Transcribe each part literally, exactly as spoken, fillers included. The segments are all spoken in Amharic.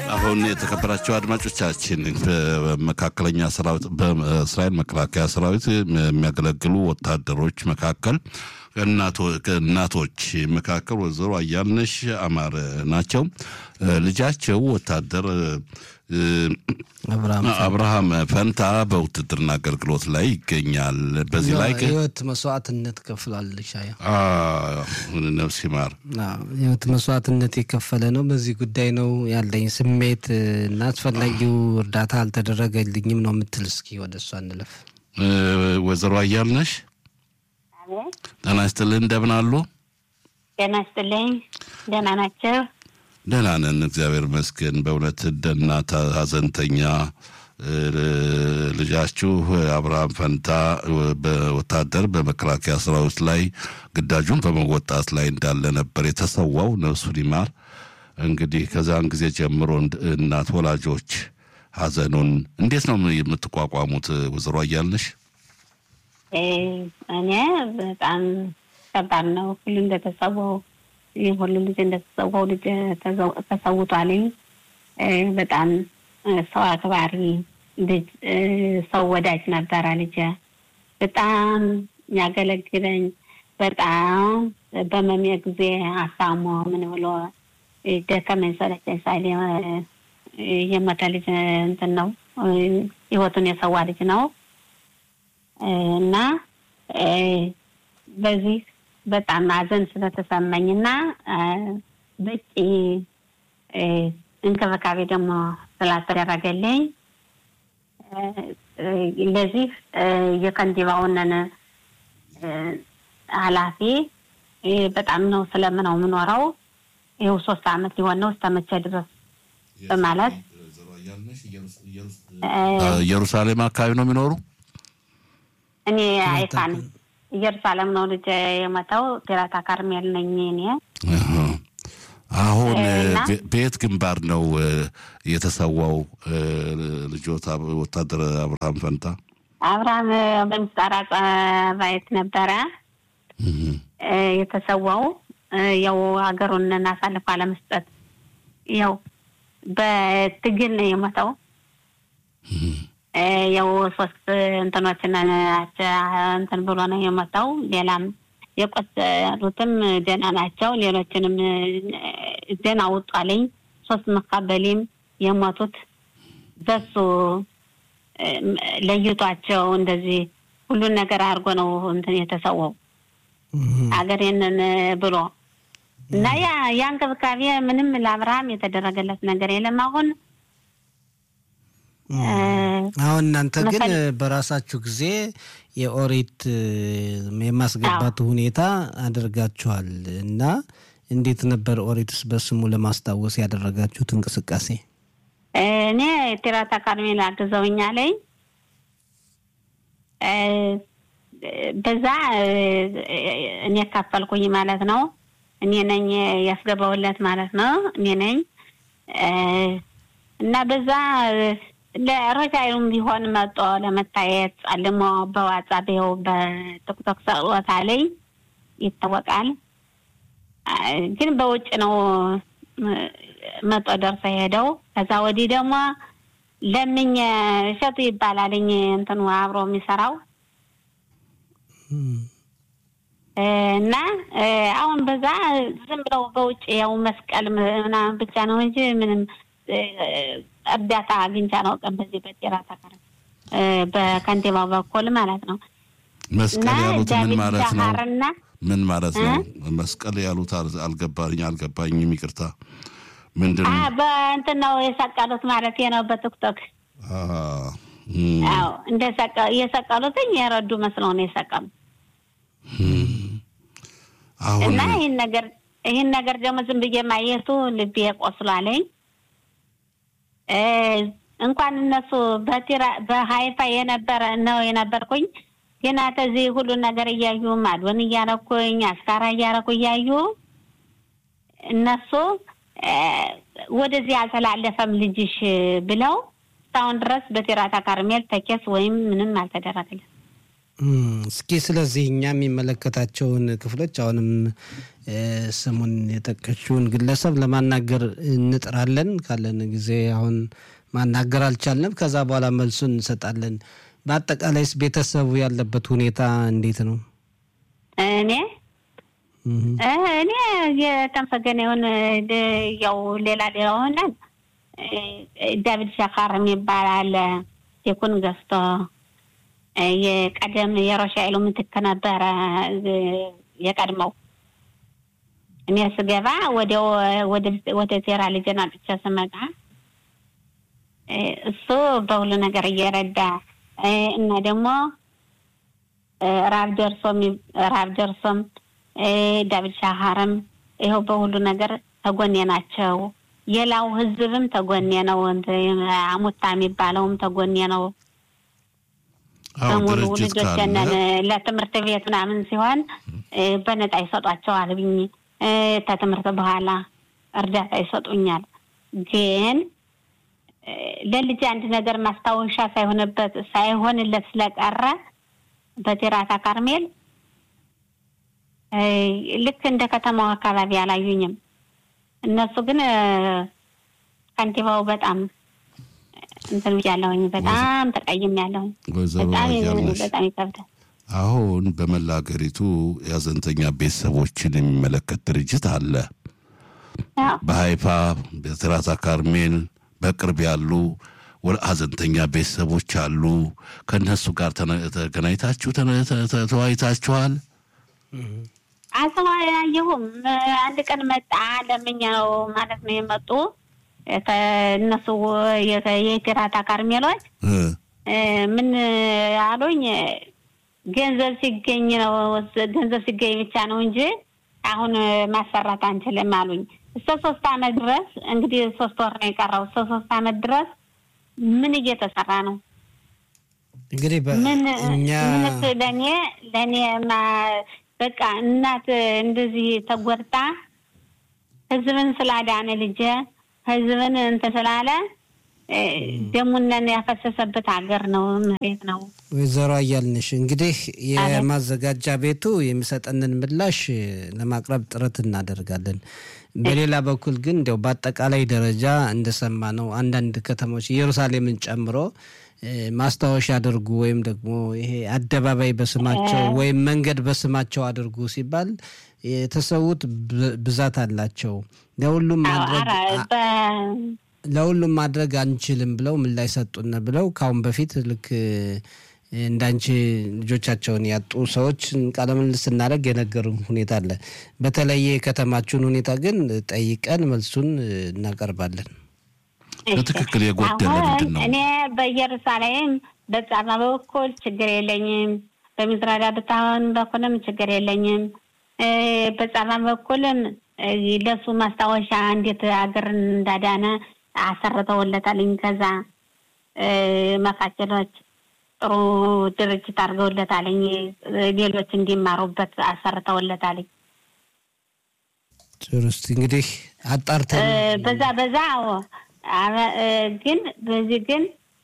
አሁን የተከበራቸው አድማጮቻችን በመካከለኛ ሰራዊት በእስራኤል መከላከያ ሰራዊት የሚያገለግሉ ወታደሮች መካከል እናቶች መካከል ወይዘሮ አያልነሽ አማረ ናቸው። ልጃቸው ወታደር አብርሃም ፈንታ በውትድርና አገልግሎት ላይ ይገኛል። በዚህ ላይ ህይወት መስዋዕትነት ከፍላለች። አዎ ነፍስ ይማር። አዎ ህይወት መስዋዕትነት የከፈለ ነው። በዚህ ጉዳይ ነው ያለኝ ስሜት እና አስፈላጊው እርዳታ አልተደረገልኝም ነው የምትል። እስኪ ወደሷ እንለፍ። ወይዘሮ አያልነሽ ደህና ይስጥልኝ። እንደምን አሉ? ደህና ይስጥልኝ። ደህና ናቸው? ደህና ነን እግዚአብሔር ይመስገን። በእውነት ደናታ ሀዘንተኛ ልጃችሁ አብርሃም ፈንታ በወታደር በመከላከያ ሰራዊት ላይ ግዳጁን በመወጣት ላይ እንዳለ ነበር የተሰዋው። ነፍሱን ይማር። እንግዲህ ከዛን ጊዜ ጀምሮ እናት ወላጆች ሀዘኑን እንዴት ነው የምትቋቋሙት? ወይዘሮ አያልነሽ እኔ በጣም ከባድ ነው። ሁሉ እንደተሰዋው ሁሉ ልጅ እንደተሰዋው ልጅ ተሰውቷልኝ። በጣም ሰው አክባሪ ልጅ ሰው ወዳጅ ነበረ። ልጅ በጣም ያገለግለኝ በጣም በመሜ ጊዜ አሳሞ ምን ብሎ ደከመኝ ሰለቸኝ ሳይል የሞተ ልጅ እንትን ነው ህይወቱን የሰዋ ልጅ ነው። እና በዚህ በጣም ሀዘን ስለተሰማኝና በቂ እንክብካቤ ደግሞ ስላልተደረገልኝ ለዚህ የከንቲባውን ኃላፊ በጣም ነው ስለምነው የምኖረው ይኸው ሶስት አመት ሊሆን ነው እስከመቼ ድረስ በማለት ኢየሩሳሌም አካባቢ ነው የሚኖሩ። እኔ አይፋን ኢየሩሳሌም ነው ልጅ የመጣው ቴራታ ካርሜል ነኝ እኔ። አሁን ቤት ግንባር ነው የተሰዋው ልጆታ ወታደር አብርሃም ፈንታ። አብርሃም በምስራቅ ባይት ነበረ የተሰዋው። ያው ሀገሩን እናሳልፍ አለመስጠት ያው በትግል ነው የመጣው። ያው ሶስት እንትኖችን እንትን ብሎ ነው የመጣው። ሌላም የቆሰሉትም ደህና ናቸው። ሌሎችንም ደህና ወጣለኝ። ሶስት መካበሊም የሞቱት በሱ ለይቷቸው እንደዚህ ሁሉን ነገር አድርጎ ነው እንትን የተሰዋው አገሬንን ብሎ እና ያ ያንከብካቤ ምንም ለአብርሃም የተደረገለት ነገር የለም። አሁን አሁን እናንተ ግን በራሳችሁ ጊዜ የኦሪት የማስገባት ሁኔታ አድርጋችኋል እና እንዴት ነበር ኦሪትስ በስሙ ለማስታወስ ያደረጋችሁት እንቅስቃሴ? እኔ ቴራታ ካርሜል አገዘውኛል። በዛ እኔ ካፈልኩኝ ማለት ነው። እኔ ነኝ ያስገባውለት ማለት ነው። እኔ ነኝ እና በዛ ለሮጃዩም ቢሆን መጥቶ ለመታየት አለሞ በዋትስአፕ ይኸው በቲክቶክ ሰውታ ላይ ይታወቃል። ግን በውጭ ነው መጥቶ ደርሶ ሄደው። ከዛ ወዲህ ደግሞ ለምኝ ሸቱ ይባላልኝ እንትኑ አብሮ የሚሰራው እና አሁን በዛ ዝም ብለው በውጭ ያው መስቀል ምናምን ብቻ ነው እንጂ ምንም እርዳታ አግኝቻ ነው ቀን በዚህ በቴራታ ካር በከንቲባው በኩል ማለት ነው። መስቀል ያሉት ምን ማለት ነው? ምን ማለት ነው መስቀል ያሉት? አልገባኝ አልገባኝም ይቅርታ። ምንድነው? አዎ በእንትን ነው የሰቀሉት ማለት ነው በቲክቶክ። አሃ አዎ እንደሰቀ የሰቀሉት የረዱ መስለው ነው የሰቀሉ። አሁን እና ይሄን ነገር ይሄን ነገር ደግሞ ዝም ብዬ ማየቱ ልቤ ቆስሏለኝ። እ እንኳን እነሱ በቲራ በሃይፋ የነበረ ነው የነበርኩኝ ገና ተዚህ ሁሉ ነገር እያዩ ማድወን እያረኩኝ አስካራ እያረኩ እያዩ እነሱ ወደዚህ አልተላለፈም ልጅሽ ብለው እስካሁን ድረስ በቴራታ ካርሜል ተከስ ወይም ምንም አልተደረገለም። እስኪ ስለዚህ እኛ የሚመለከታቸውን ክፍሎች አሁንም ስሙን የጠቀችውን ግለሰብ ለማናገር እንጥራለን። ካለን ጊዜ አሁን ማናገር አልቻልንም። ከዛ በኋላ መልሱን እንሰጣለን። በአጠቃላይስ ቤተሰቡ ያለበት ሁኔታ እንዴት ነው? እኔ እኔ የተንፈገነውን ያው ሌላ ሌላ ሆነ ዳቪድ ሻካር የሚባል አለ የኩን ገዝቶ የቀደም የሮሻኤሉ ምትክ ነበረ የቀድመው እኔ ስገባ ወደ ወደ ወደ ቴራ ልጅና ብቻ ስመጣ እሱ በሁሉ ነገር እየረዳ እና ደግሞ ራብ ደርሶም ራብ ደርሶም ዳቪድ ሻሃርም ይሄው በሁሉ ነገር ተጎኔ ናቸው። የላው ህዝብም ተጎኔ ነው። አሙታ የሚባለውም ተጎኔ ነው። በሙሉ ልጆችን ለትምህርት ቤት ምናምን ሲሆን በነጣ ይሰጧቸዋል ብኝ ተትምህርት በኋላ እርዳታ ይሰጡኛል። ግን ለልጅ አንድ ነገር ማስታወሻ ሳይሆንበት ሳይሆንለት ስለቀረ በቴራታ ካርሜል ልክ እንደ ከተማው አካባቢ አላዩኝም። እነሱ ግን ከንቲባው በጣም እንትን ያለውኝ በጣም ተቀይም ያለውኝ በጣም በጣም ይከብዳል። አሁን በመላ ሀገሪቱ ያዘንተኛ ቤተሰቦችን የሚመለከት ድርጅት አለ። በሃይፋ በቴራታ ካርሜል በቅርብ ያሉ ወላዘንተኛ ቤተሰቦች አሉ። ከነሱ ጋር ተገናኝታችሁ ተወያይታችኋል? አሰዋያየሁም አንድ ቀን መጣ ለምኛው ማለት ነው የመጡ እነሱ የቴራታ ካርሜሎች ምን አሉኝ ገንዘብ ሲገኝ ነው ገንዘብ ሲገኝ ብቻ ነው እንጂ አሁን ማሰራት አንችልም አሉኝ። እስከ ሶስት አመት ድረስ እንግዲህ ሶስት ወር ነው የቀረው። እስከ ሶስት አመት ድረስ ምን እየተሰራ ነው? እንግዲህ በእኛ ለኔ ለኔ በቃ እናት እንደዚህ ተጎርጣ ህዝብን ስላዳነ ልጅ ህዝብን እንትን ስላለ ደሙነን ያፈሰሰበት ሀገር ነው መሬት ነው። ወይዘሮ አያልነሽ እንግዲህ የማዘጋጃ ቤቱ የሚሰጠንን ምላሽ ለማቅረብ ጥረት እናደርጋለን። በሌላ በኩል ግን እንደው በአጠቃላይ ደረጃ እንደሰማነው አንዳንድ ከተሞች ኢየሩሳሌምን ጨምሮ ማስታወሻ አድርጉ ወይም ደግሞ ይሄ አደባባይ በስማቸው ወይም መንገድ በስማቸው አድርጉ ሲባል የተሰውት ብዛት አላቸው። ለሁሉም ማድረግ ለሁሉም ማድረግ አንችልም ብለው ምን ላይ ሰጡና ብለው ካሁን በፊት ልክ እንዳንቺ ልጆቻቸውን ያጡ ሰዎች ቃለ ምልልስ እናደርግ የነገሩን ሁኔታ አለ። በተለየ ከተማችሁን ሁኔታ ግን ጠይቀን መልሱን እናቀርባለን። በትክክል የጎደለ ምንድነው? እኔ በኢየሩሳሌም በጻማ በኩል ችግር የለኝም። በሚዝራዳ በታውን በኩልም ችግር የለኝም። በጻማ በኩልም ለሱ ማስታወሻ እንዴት አገር እንዳዳነ አሰርተውለታልኝ። ከዛ መካከሎች ጥሩ ድርጅት አድርገውለታልኝ። ሌሎች እንዲማሩበት አሰርተውለታልኝ። ጭርስ እንግዲህ አጣርተን በዛ በዛ ግን በዚህ ግን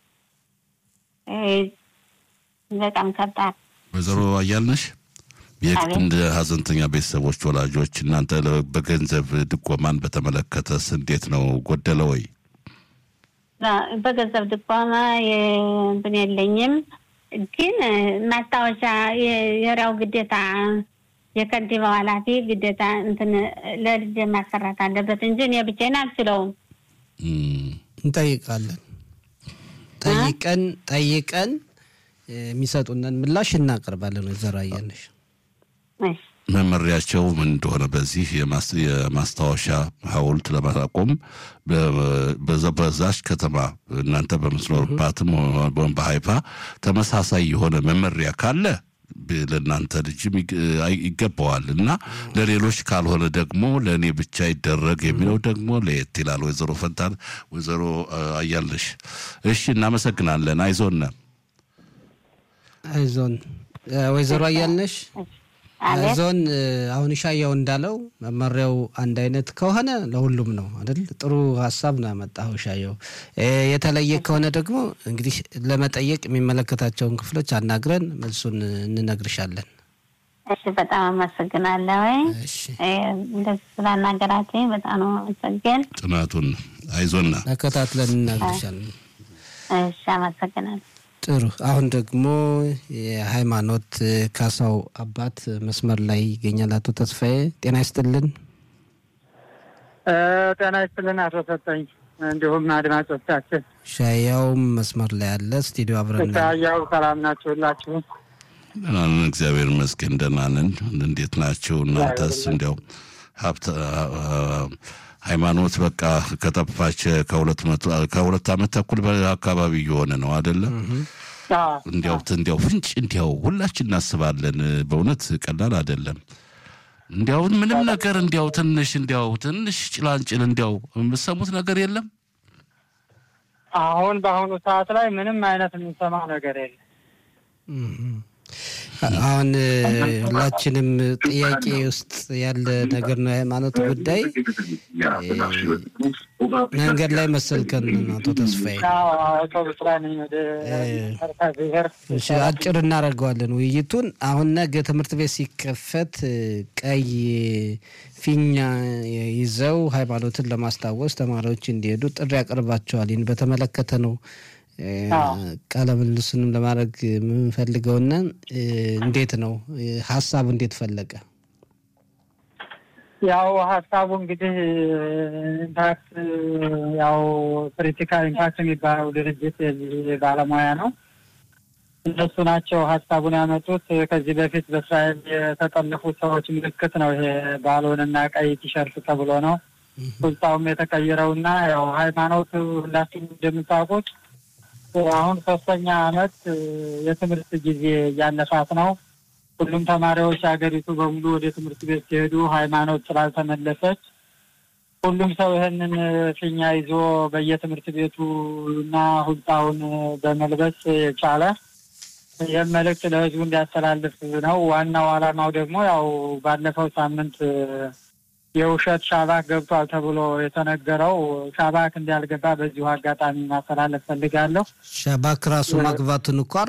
በጣም ከባድ ወይዘሮ አያልነሽ የክንደ ሀዘንተኛ ቤተሰቦች ወላጆች እናንተ በገንዘብ ድጎማን በተመለከተስ እንዴት ነው? ጎደለ ወይ? በገንዘብ ድጎማ እንትን የለኝም። ግን ማስታወሻ የራው ግዴታ የከንቲባው ኃላፊ ግዴታ እንትን ለልጅ ማሰራት አለበት እንጂ እኔ ብቻዬን አልችለውም። እንጠይቃለን ጠይቀን ጠይቀን የሚሰጡንን ምላሽ እናቀርባለን። ወይዘሮ አያልነሽ መመሪያቸው ምን እንደሆነ በዚህ የማስታወሻ ሐውልት ለማቆም በዛሽ ከተማ እናንተ በምትኖርባትም በሃይፋ ተመሳሳይ የሆነ መመሪያ ካለ ለእናንተ ልጅም ይገባዋል እና ለሌሎች ካልሆነ ደግሞ ለእኔ ብቻ ይደረግ የሚለው ደግሞ ለየት ይላል። ወይዘሮ ፈንታን ወይዘሮ አያልነሽ እሺ እናመሰግናለን። አይዞን አይዞን ወይዘሮ አያልነሽ ዞን አሁን ሻያው እንዳለው መመሪያው አንድ አይነት ከሆነ ለሁሉም ነው አይደል? ጥሩ ሐሳብ ነው ያመጣው ሻያው። የተለየ ከሆነ ደግሞ እንግዲህ ለመጠየቅ የሚመለከታቸውን ክፍሎች አናግረን መልሱን እንነግርሻለን። እሺ በጣም አመሰግናለሁ። እሺ እንደዚህ ስላናገራችኝ በጣም ነው አመሰግን። ጥናቱን አይዞና ተከታትለን እንነግርሻለን። እሺ አመሰግናለሁ። ጥሩ አሁን ደግሞ የሃይማኖት ካሳው አባት መስመር ላይ ይገኛል። አቶ ተስፋዬ ጤና ይስጥልን። እ ጤና ይስጥልን አቶ ሰጠኝ እንዲሁም አድማጮቻችን። ሻያውም መስመር ላይ አለ። ስቱዲዮ አብረን ሻያው ሰላም ናችሁላችሁ? ደህና ነን እግዚአብሔር ይመስገን ደህና ነን። እንዴት ናችሁ እናንተስ? እንዲያው ሀብት ሃይማኖት በቃ ከጠፋች ከሁለት መቶ ከሁለት ዓመት ተኩል አካባቢ እየሆነ ነው አይደለ? እንዲያው እንዲያው ፍንጭ እንዲያው ሁላችን እናስባለን። በእውነት ቀላል አይደለም። እንዲያው ምንም ነገር እንዲያው ትንሽ እንዲያው ትንሽ ጭላንጭል እንዲያው የምትሰሙት ነገር የለም? አሁን በአሁኑ ሰዓት ላይ ምንም አይነት የምንሰማው ነገር የለም። አሁን ሁላችንም ጥያቄ ውስጥ ያለ ነገር ነው የሃይማኖት ጉዳይ። መንገድ ላይ መሰልከን አቶ ተስፋዬ? እሺ አጭር እናደርገዋለን ውይይቱን። አሁን ነገ ትምህርት ቤት ሲከፈት ቀይ ፊኛ ይዘው ሃይማኖትን ለማስታወስ ተማሪዎች እንዲሄዱ ጥሪ ያቀርባቸዋል። ይህን በተመለከተ ነው ቃለ ምልልሱንም ለማድረግ የምንፈልገውና እንዴት ነው ሐሳቡ እንዴት ፈለቀ? ያው ሐሳቡ እንግዲህ ኢምፓክት ያው ክሪቲካል ኢምፓክት የሚባለው ድርጅት ባለሙያ ነው። እነሱ ናቸው ሐሳቡን ያመጡት። ከዚህ በፊት በእስራኤል የተጠለፉ ሰዎች ምልክት ነው ይሄ ባሎንና ቀይ ቲሸርት ተብሎ ነው ሁልታውም የተቀየረውና ያው ሃይማኖት ሁላችሁም እንደምታውቁት አሁን ሶስተኛ አመት የትምህርት ጊዜ ያለፋት ነው። ሁሉም ተማሪዎች አገሪቱ በሙሉ ወደ ትምህርት ቤት ሲሄዱ ሃይማኖት ስላልተመለሰች ሁሉም ሰው ይሄንን ፊኛ ይዞ በየትምህርት ቤቱ እና ሁልታውን በመልበስ የቻለ የመልእክት ለህዝቡ እንዲያስተላልፍ ነው። ዋናው ዓላማው ደግሞ ያው ባለፈው ሳምንት የውሸት ሻባክ ገብቷል ተብሎ የተነገረው ሻባክ እንዲያልገባ በዚሁ አጋጣሚ ማስተላለፍ ፈልጋለሁ። ሻባክ ራሱ ማግባቱን እኮ